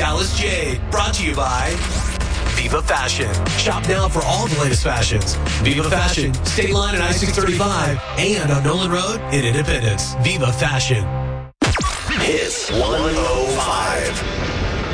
Dallas Jade, brought to you by Viva Fashion. Shop now for all the latest fashions. Viva Fashion, State Line and I-635, and on Nolan Road in Independence. Viva Fashion. Hits 105.